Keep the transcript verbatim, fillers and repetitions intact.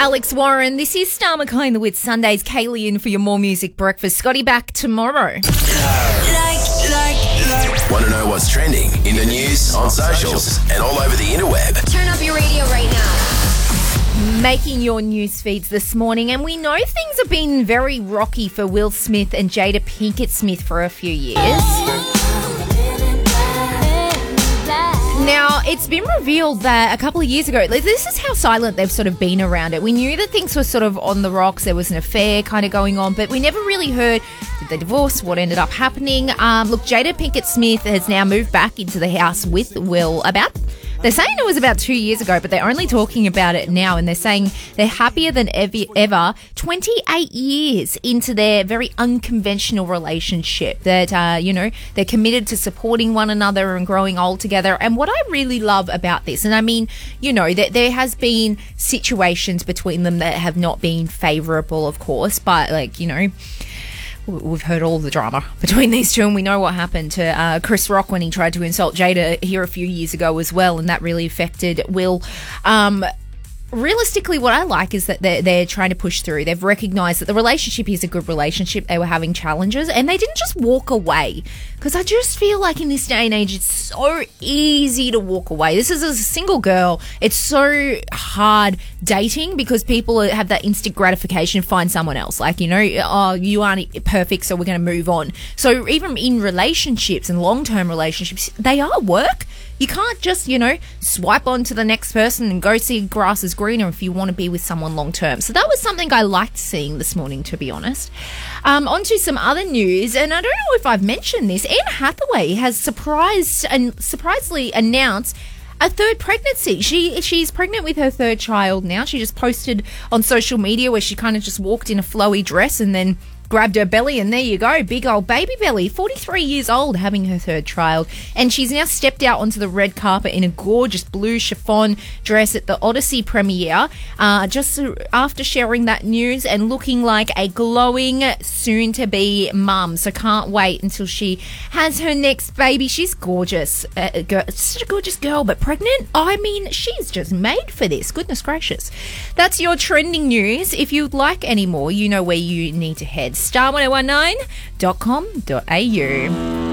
Alex Warren, this is Star Mackay in the Wits Sundays. Kaylee in for your More Music breakfast. Scotty back tomorrow. Like, like, like. Want to know what's trending in the news, on socials, and all over the interweb? Turn up your radio right now. Making your news feeds this morning, and we know things have been very rocky for Will Smith and Jada Pinkett Smith for a few years. Now, it's been revealed that a couple of years ago, this is how silent they've sort of been around it. We knew that things were sort of on the rocks. There was an affair kind of going on, but we never really heard, did they divorce? What ended up happening? Um, look, Jada Pinkett Smith has now moved back into the house with Will about... They're saying it was about two years ago, but they're only talking about it now, and they're saying they're happier than ever, ever twenty-eight years into their very unconventional relationship, that, uh, you know, they're committed to supporting one another and growing old together. And what I really love about this, and I mean, you know, that there has been situations between them that have not been favourable, of course, but, like, you know... We've heard all the drama between these two, and we know what happened to uh, Chris Rock when he tried to insult Jada here a few years ago as well, and that really affected Will. Um, realistically, what I like is that they're, they're trying to push through. They've recognised that the relationship is a good relationship. They were having challenges, and they didn't just walk away, because I just feel like in this day and age, it's so easy to walk away. This is as a single girl. It's so hard dating because people have that instant gratification and find someone else. Like, you know, oh, you aren't perfect, so we're going to move on. So even in relationships and long-term relationships, they are work. You can't just, you know, swipe on to the next person and go see grass is greener if you want to be with someone long term. So that was something I liked seeing this morning, to be honest. Um, on to some other news, and I don't know if I've mentioned this. Anne Hathaway has surprised and surprisingly announced a third pregnancy. She she's pregnant with her third child now. She just posted on social media where she kind of just walked in a flowy dress and then grabbed her belly, and there you go, big old baby belly. forty-three years old, having her third child, and she's now stepped out onto the red carpet in a gorgeous blue chiffon dress at the Odyssey premiere, uh, just after sharing that news and looking like a glowing soon-to-be mum. So can't wait until she has her next baby. She's gorgeous, uh, girl, such a gorgeous girl, but pregnant? I mean, she's just made for this. Goodness gracious. That's your trending news. If you'd like any more, you know where you need to head. star ten nineteen dot com dot a u.